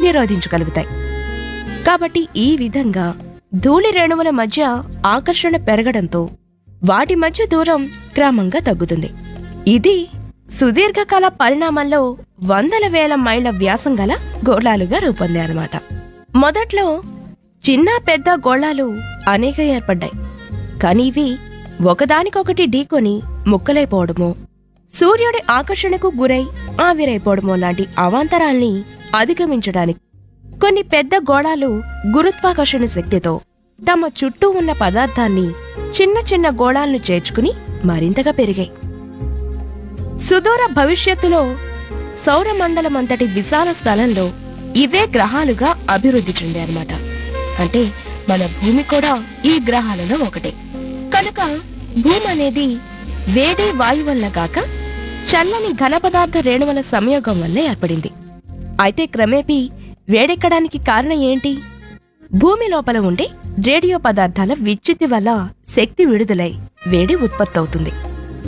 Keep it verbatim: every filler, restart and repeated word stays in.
నిరోధించగలుగుతాయి. కాబట్టి ఈ విధంగా ధూళి రేణువుల మధ్య ఆకర్షణ పెరగడంతో వాటి మధ్య దూరం క్రమంగా తగ్గుతుంది. ఇది సుదీర్ఘకాల పరిణామంలో వందల వేల మైళ్ల వ్యాసం గల గోళాలుగా రూపొందాయన్నమాట. మొదట్లో చిన్న పెద్ద గోళాలు అనేక ఏర్పడ్డాయి. కాని ఇవి ఒకదానికొకటి ఢీకొని ముక్కలైపోవడమో, సూర్యుడి ఆకర్షణకు గురై ఆవిరైపోవడమో లాంటి అవాంతరాల్ని అధిగమించడానికి కొన్ని పెద్ద గోళాలు గురుత్వాకర్షణ శక్తితో తమ చుట్టూ ఉన్న పదార్థాన్ని చిన్న చిన్న గోళాలను చేర్చుకుని మరింతగా పెరిగాయి. సుదూర భవిష్యత్తులో సౌరమండలమంతటి విశాల స్థలంలో ఇవే గ్రహాలుగా అభివృద్ధి చెందాయన్నమాట. అంటే మన భూమి కూడా ఈ గ్రహాలలో ఒకటే. కనుక భూమి అనేది వేడి వాయు వల్ల గాక చల్లని ఘన పదార్థ రేణువుల సంయోగం వల్ల ఏర్పడింది. అయితే క్రమేపీ వేడెక్కడానికి కారణం ఏంటి? భూమి లోపల ఉండే రేడియో పదార్థాల విచ్ఛిత్తి వల్ల శక్తి విడుదలై వేడి ఉత్పత్తవుతుంది.